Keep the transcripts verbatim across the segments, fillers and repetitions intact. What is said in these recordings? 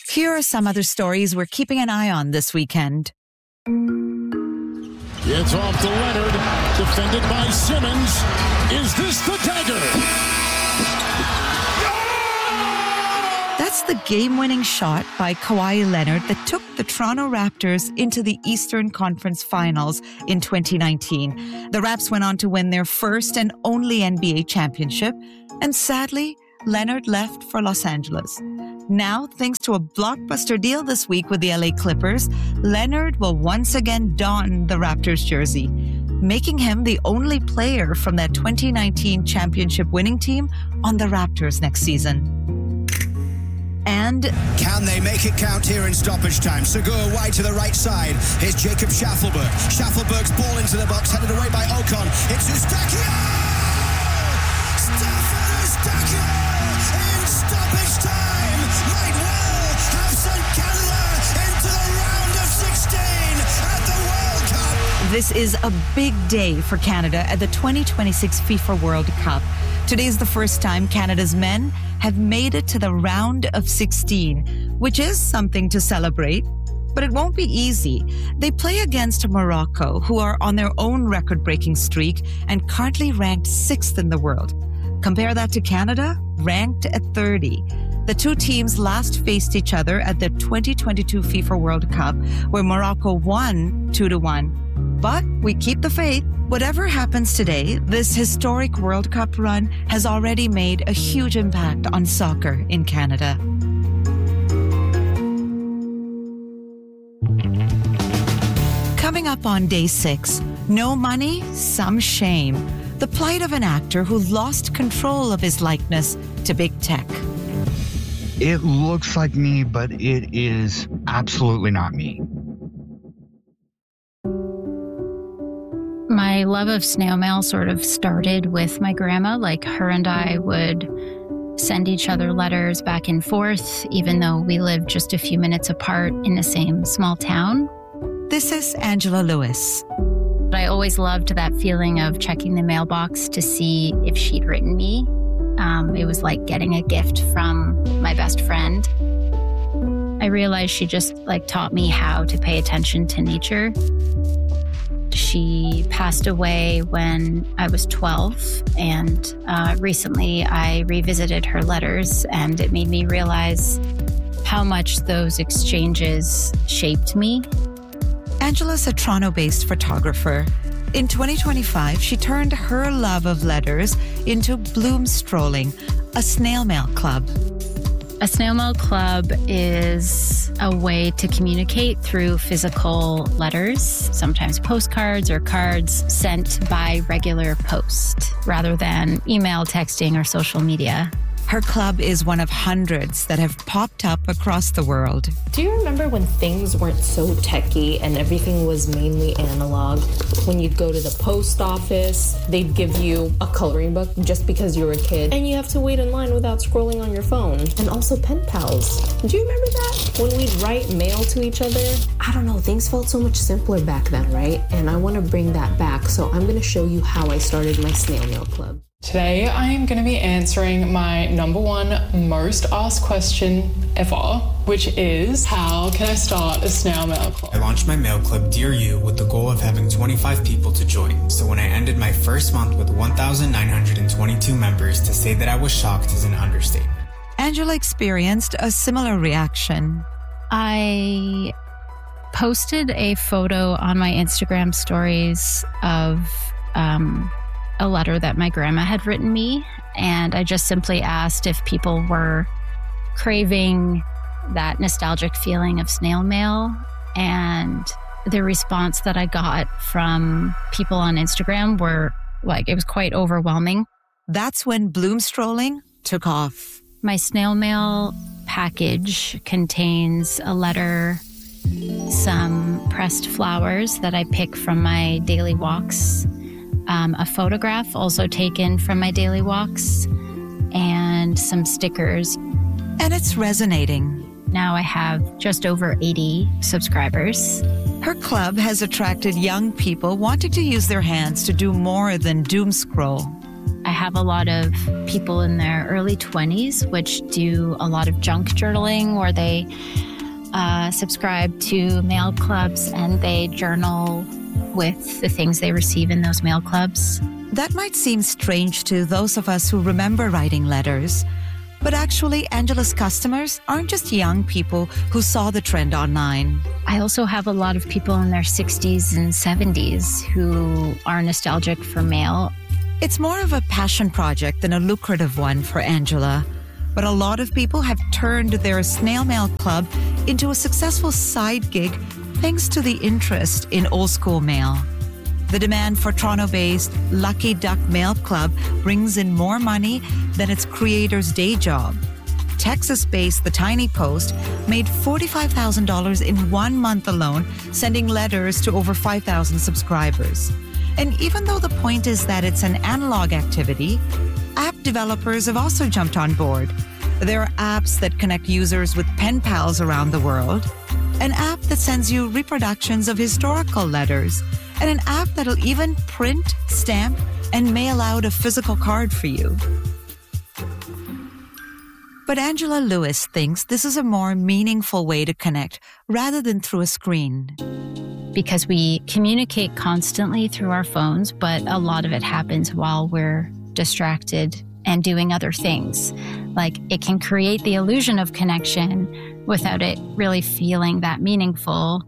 Here are some other stories we're keeping an eye on this weekend. It's off to Leonard, defended by Simmons. Is this the dagger? That's the game-winning shot by Kawhi Leonard that took the Toronto Raptors into the Eastern Conference Finals in twenty nineteen. The Raps went on to win their first and only N B A championship, and sadly, Leonard left for Los Angeles. Now, thanks to a blockbuster deal this week with the L A Clippers, Leonard will once again don the Raptors jersey, making him the only player from that twenty nineteen championship winning team on the Raptors next season. And can they make it count here in stoppage time? Segura wide to the right side. Here's Jacob Schaffelberg. Schaffelberg's ball into the box, headed away by Ocon. It's Eustachio! Stefan Eustachio in stoppage time might well have sent Canada into the round of sixteen at the World Cup. This is a big day for Canada at the twenty twenty-six FIFA World Cup. Today is the first time Canada's men have made it to the round of sixteen, which is something to celebrate, but it won't be easy. They play against Morocco, who are on their own record-breaking streak and currently ranked sixth in the world. Compare that to Canada, ranked at thirty. The two teams last faced each other at the twenty twenty-two FIFA World Cup, where Morocco won two to one. But we keep the faith. Whatever happens today, this historic World Cup run has already made a huge impact on soccer in Canada. Coming up on day six, no money, some shame. The plight of an actor who lost control of his likeness to big tech. It looks like me, but it is absolutely not me. My love of snail mail sort of started with my grandma. Like, her and I would send each other letters back and forth, even though we lived just a few minutes apart in the same small town. This is Angela Lewis. I always loved that feeling of checking the mailbox to see if she'd written me. Um, it was like getting a gift from my best friend. I realized she just like taught me how to pay attention to nature. She passed away when I was twelve, and uh, recently I revisited her letters, and it made me realize how much those exchanges shaped me. Angela's a Toronto-based photographer. In twenty twenty-five, she turned her love of letters into Bloom Strolling, a snail mail club. A snail mail club is a way to communicate through physical letters, sometimes postcards or cards sent by regular post, rather than email, texting, or social media. Her club is one of hundreds that have popped up across the world. Do you remember when things weren't so techy and everything was mainly analog? When you'd go to the post office, they'd give you a coloring book just because you were a kid, and you have to wait in line without scrolling on your phone. And also pen pals. Do you remember that? When we'd write mail to each other? I don't know, things felt so much simpler back then, right? And I want to bring that back, so I'm going to show you how I started my snail mail club. Today, I am going to be answering my number one most asked question ever, which is, how can I start a snail mail club? I launched my mail club, Dear You, with the goal of having twenty-five people to join. So when I ended my first month with one thousand nine hundred twenty-two members, to say that I was shocked is an understatement. Angela experienced a similar reaction. I posted a photo on my Instagram stories of um, a letter that my grandma had written me, and I just simply asked if people were craving that nostalgic feeling of snail mail, and the response that I got from people on Instagram were like, it was quite overwhelming. That's when Bloom Strolling took off. My snail mail package contains a letter, some pressed flowers that I pick from my daily walks, Um, a photograph also taken from my daily walks, and some stickers. And it's resonating. Now I have just over eighty subscribers. Her club has attracted young people wanting to use their hands to do more than doom scroll. I have a lot of people in their early twenties, which do a lot of junk journaling, or they uh, subscribe to mail clubs and they journal with the things they receive in those mail clubs. That might seem strange to those of us who remember writing letters, but actually Angela's customers aren't just young people who saw the trend online. I also have a lot of people in their sixties and seventies who are nostalgic for mail. It's more of a passion project than a lucrative one for Angela, but a lot of people have turned their snail mail club into a successful side gig thanks to the interest in old school mail. The demand for Toronto-based Lucky Duck Mail Club brings in more money than its creator's day job. Texas-based The Tiny Post made forty-five thousand dollars in one month alone, sending letters to over five thousand subscribers. And even though the point is that it's an analog activity, app developers have also jumped on board. There are apps that connect users with pen pals around the world, an app that sends you reproductions of historical letters, and an app that'll even print, stamp, and mail out a physical card for you. But Angela Lewis thinks this is a more meaningful way to connect rather than through a screen. Because we communicate constantly through our phones, but a lot of it happens while we're distracted and doing other things. Like, it can create the illusion of connection without it really feeling that meaningful.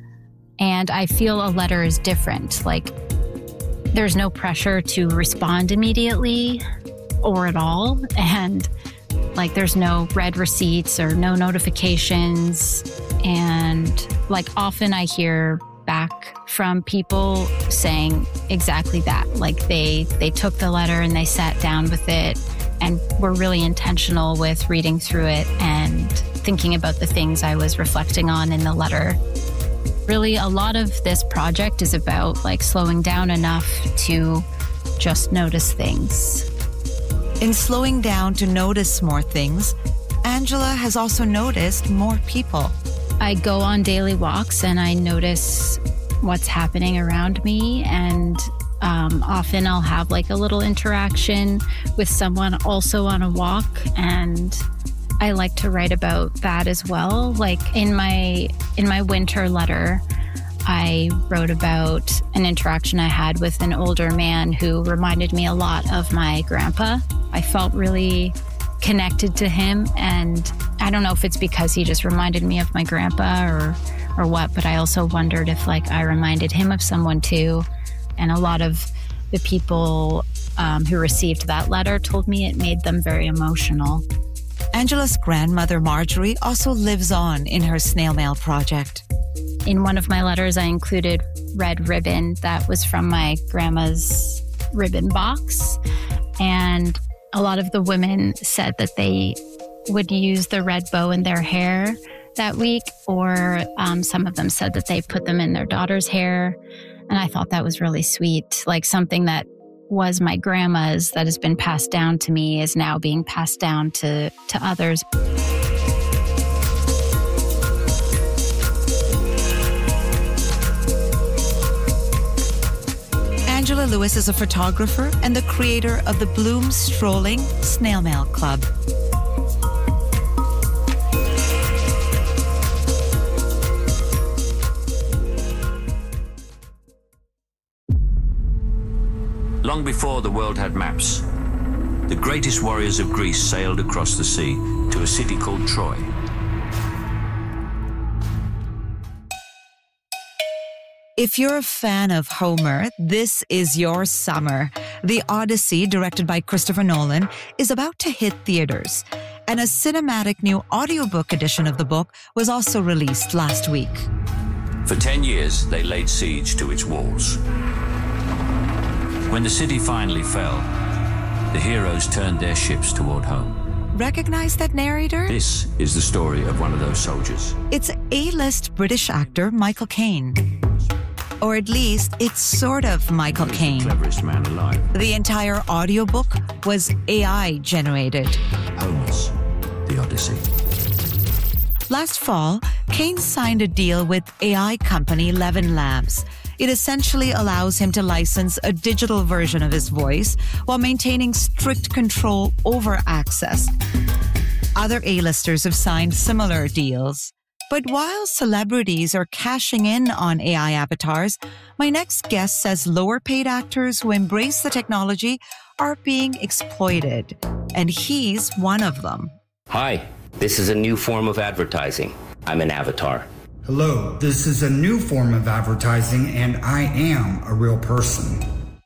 And I feel a letter is different. Like, there's no pressure to respond immediately or at all. And like, there's no read receipts or no notifications. And like, often I hear back from people saying exactly that. Like, they, they took the letter and they sat down with it and were really intentional with reading through it and thinking about the things I was reflecting on in the letter. Really, a lot of this project is about like slowing down enough to just notice things. In slowing down to notice more things, Angela has also noticed more people. I go on daily walks and I notice what's happening around me, and um, often I'll have like a little interaction with someone also on a walk, and I like to write about that as well. Like in my in my winter letter, I wrote about an interaction I had with an older man who reminded me a lot of my grandpa. I felt really connected to him, and I don't know if it's because he just reminded me of my grandpa or or what, but I also wondered if like I reminded him of someone too. And a lot of the people um, who received that letter told me it made them very emotional. Angela's grandmother, Marjorie, also lives on in her snail mail project. In one of my letters, I included red ribbon that was from my grandma's ribbon box. And a lot of the women said that they would use the red bow in their hair that week, or um, some of them said that they put them in their daughter's hair. And I thought that was really sweet. Like, something that was my grandma's that has been passed down to me is now being passed down to, to others. Angela Lewis is a photographer and the creator of the Bloom Strolling Snail Mail Club. Long before the world had maps, the greatest warriors of Greece sailed across the sea to a city called Troy. If you're a fan of Homer, this is your summer. The Odyssey, directed by Christopher Nolan, is about to hit theaters. And a cinematic new audiobook edition of the book was also released last week. For ten years, they laid siege to its walls. When the city finally fell, the heroes turned their ships toward home. Recognize that narrator? This is the story of one of those soldiers. It's A-list British actor Michael Caine. Or at least, it's sort of Michael Caine. The cleverest man alive. The entire audiobook was A I-generated. Homer's The Odyssey. Last fall, Caine signed a deal with A I company Levin Labs. It essentially allows him to license a digital version of his voice while maintaining strict control over access. Other A-listers have signed similar deals. But while celebrities are cashing in on A I avatars, my next guest says lower-paid actors who embrace the technology are being exploited, and he's one of them. Hi, this is a new form of advertising. I'm an avatar. Hello, this is a new form of advertising, and I am a real person.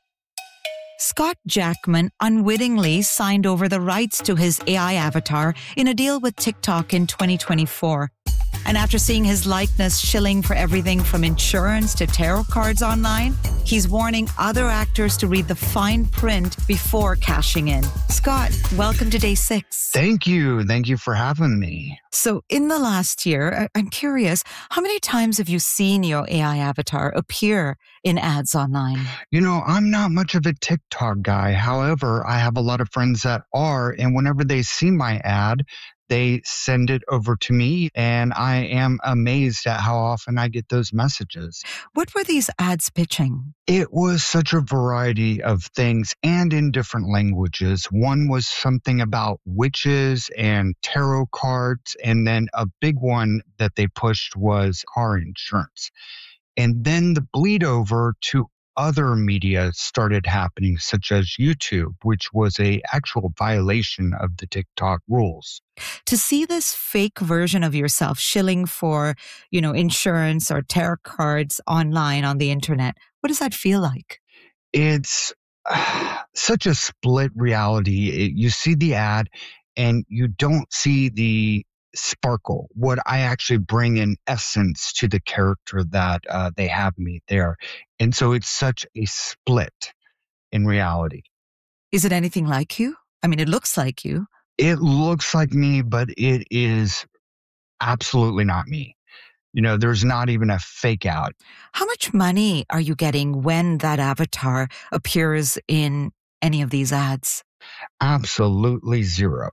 Scott Jackman unwittingly signed over the rights to his A I avatar in a deal with TikTok in twenty twenty-four. And after seeing his likeness shilling for everything from insurance to tarot cards online, he's warning other actors to read the fine print before cashing in. Scott, welcome to day six. Thank you. Thank you for having me. So in the last year, I'm curious, how many times have you seen your A I avatar appear in ads online? You know, I'm not much of a TikTok guy. However, I have a lot of friends that are, and whenever they see my ad, they send it over to me, and I am amazed at how often I get those messages. What were these ads pitching? It was such a variety of things and in different languages. One was something about witches and tarot cards, and then a big one that they pushed was car insurance. And then the bleed over to other media started happening, such as YouTube, which was a actual violation of the TikTok rules. To see this fake version of yourself shilling for, you know, insurance or tarot cards online on the internet, what does that feel like? It's uh, such a split reality. It, you see the ad and you don't see the sparkle, what I actually bring in essence to the character that uh, they have me there. And so it's such a split in reality. Is it anything like you? I mean, it looks like you. It looks like me, but it is absolutely not me. You know, there's not even a fake out. How much money are you getting when that avatar appears in any of these ads? Absolutely zero.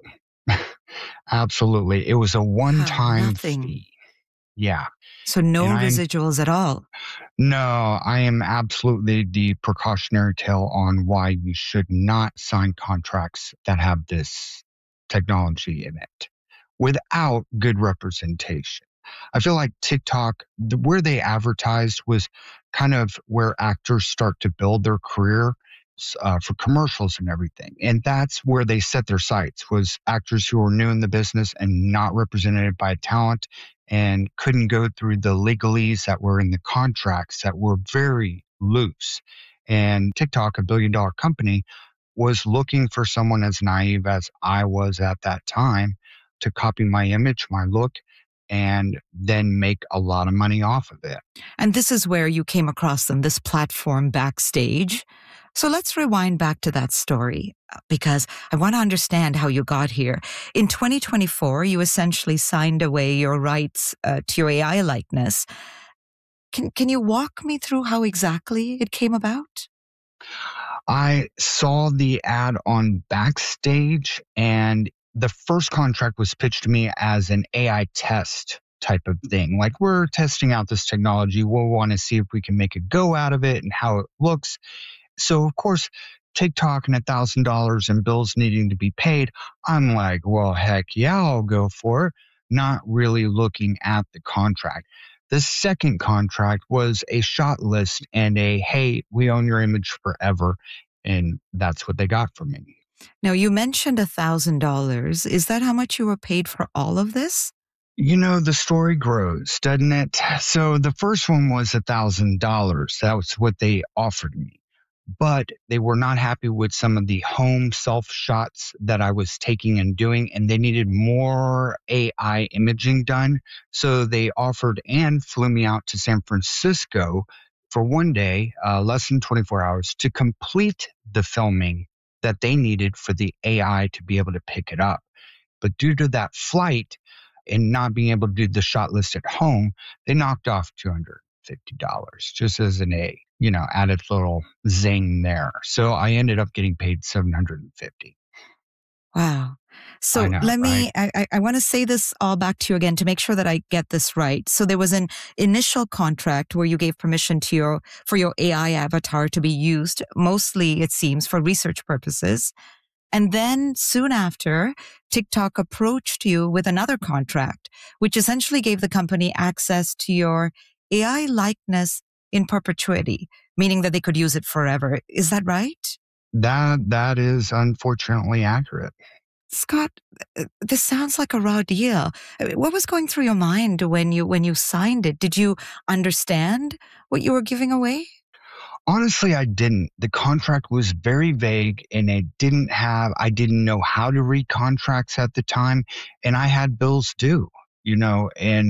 Absolutely. It was a one-time fee. Yeah. So no and residuals at all? No, I am absolutely the precautionary tale on why you should not sign contracts that have this technology in it without good representation. I feel like TikTok, the, where they advertised was kind of where actors start to build their career uh, for commercials and everything. And that's where they set their sights, was actors who were new in the business and not represented by talent and couldn't go through the legalese that were in the contracts that were very loose. And TikTok, a billion dollar company, was looking for someone as naive as I was at that time to copy my image, my look, and then make a lot of money off of it. And this is where you came across them, this platform Backstage. So let's rewind back to that story, because I want to understand how you got here. In twenty twenty-four, you essentially signed away your rights uh, to your A I likeness. Can, can you walk me through how exactly it came about? I saw the ad on Backstage, and the first contract was pitched to me as an A I test type of thing. Like, we're testing out this technology. We'll want to see if we can make a go out of it and how it looks. So, of course, TikTok and one thousand dollars and bills needing to be paid, I'm like, well, heck yeah, I'll go for it, not really looking at the contract. The second contract was a shot list and a, hey, we own your image forever. And that's what they got from me. Now, you mentioned one thousand dollars. Is that how much you were paid for all of this? You know, the story grows, doesn't it? So the first one was one thousand dollars. That was what they offered me. But they were not happy with some of the home self shots that I was taking and doing, and they needed more A I imaging done. So they offered and flew me out to San Francisco for one day, uh, less than twenty-four hours, to complete the filming that they needed for the A I to be able to pick it up. But due to that flight and not being able to do the shot list at home, they knocked off two hundred fifty dollars just as an A, you know, added little zing there. So I ended up getting paid seven hundred fifty dollars. Wow. So I know, let me, right? I, I, I want to say this all back to you again to make sure that I get this right. So there was an initial contract where you gave permission to your, for your A I avatar to be used, mostly it seems for research purposes. And then soon after, TikTok approached you with another contract, which essentially gave the company access to your A I likeness in perpetuity, meaning that they could use it forever. Is that right? That, that is unfortunately accurate. Scott, this sounds like a raw deal. What was going through your mind when you when you signed it? Did you understand what you were giving away? Honestly, I didn't. The contract was very vague and it didn't have, I didn't know how to read contracts at the time, and I had bills due, you know, and